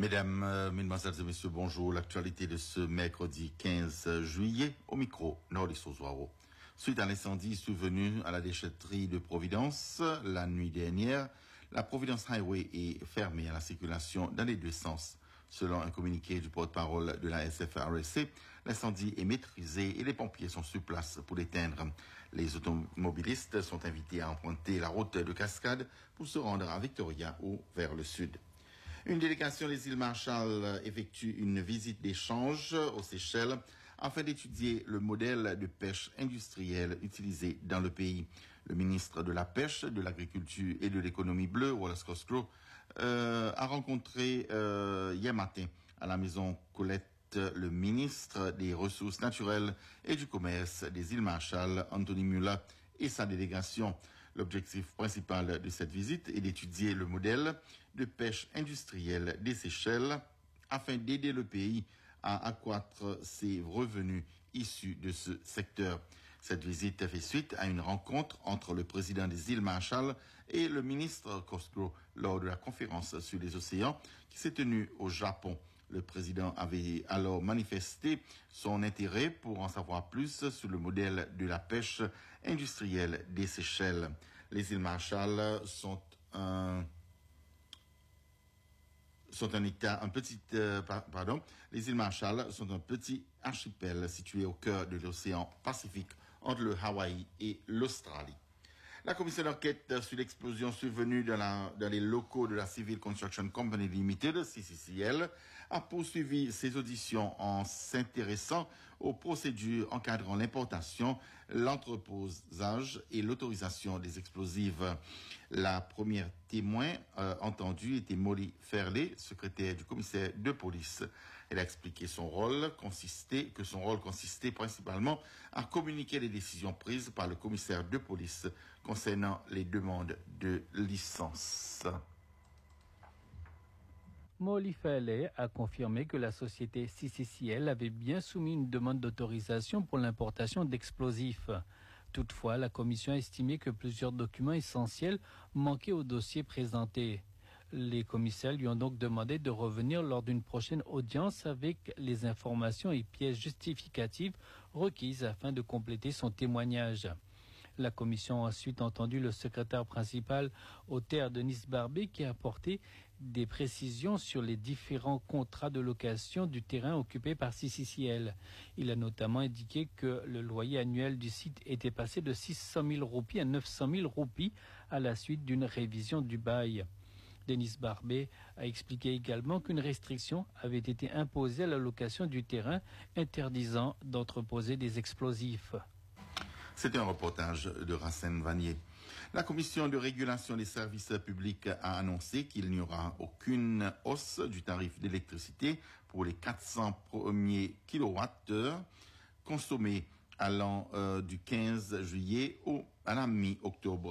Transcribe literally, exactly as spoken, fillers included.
Mesdames, euh, Mesdemoiselles et Messieurs, bonjour. L'actualité de ce mercredi quinze juillet, au micro, Norlis Ozoaro. Suite à l'incendie survenu à la déchetterie de Providence la nuit dernière, la Providence Highway est fermée à la circulation dans les deux sens. Selon un communiqué du porte-parole de la S F R C, l'incendie est maîtrisé et les pompiers sont sur place pour l'éteindre. Les automobilistes sont invités à emprunter la route de Cascade pour se rendre à Victoria ou vers le sud. Une délégation des îles Marshall effectue une visite d'échange aux Seychelles afin d'étudier le modèle de pêche industrielle utilisé dans le pays. Le ministre de la Pêche, de l'Agriculture et de l'Économie bleue, Wallace Cosgrove, euh, a rencontré euh, hier matin à la maison Colette le ministre des Ressources naturelles et du Commerce des îles Marshall, Anthony Muller, et sa délégation. L'objectif principal de cette visite est d'étudier le modèle de pêche industrielle des Seychelles afin d'aider le pays à accroître ses revenus issus de ce secteur. Cette visite fait suite à une rencontre entre le président des îles Marshall et le ministre Cosgrove lors de la conférence sur les océans qui s'est tenue au Japon. Le président avait alors manifesté son intérêt pour en savoir plus sur le modèle de la pêche industrielle des Seychelles. Les îles Marshall sont un sont un état, un petit, euh, pardon, les îles Marshall sont un petit archipel situé au cœur de l'océan Pacifique entre le Hawaï et l'Australie. La commission d'enquête sur l'explosion survenue dans, la, dans les locaux de la Civil Construction Company Limited, C C C L, a poursuivi ses auditions en s'intéressant aux procédures encadrant l'importation, l'entreposage et l'autorisation des explosifs. La première témoin euh, entendue était Molly Fairley, secrétaire du commissaire de police. Elle a expliqué son rôle consistait, que son rôle consistait principalement à communiquer les décisions prises par le commissaire de police concernant les demandes de licence. Molly Fairley a confirmé que la société C C C L avait bien soumis une demande d'autorisation pour l'importation d'explosifs. Toutefois, la commission a estimé que plusieurs documents essentiels manquaient au dossier présenté. Les commissaires lui ont donc demandé de revenir lors d'une prochaine audience avec les informations et pièces justificatives requises afin de compléter son témoignage. La commission a ensuite entendu le secrétaire principal au Terre, Denis Barbé, qui a apporté des précisions sur les différents contrats de location du terrain occupé par C C C L. Il a notamment indiqué que le loyer annuel du site était passé de six cent mille roupies à neuf cent mille roupies à la suite d'une révision du bail. Denis Barbé a expliqué également qu'une restriction avait été imposée à la location du terrain, interdisant d'entreposer des explosifs. C'était un reportage de Racine Vanier. La commission de régulation des services publics a annoncé qu'il n'y aura aucune hausse du tarif d'électricité pour les quatre cents premiers kilowattheures consommés allant euh, du quinze juillet au, à la mi-octobre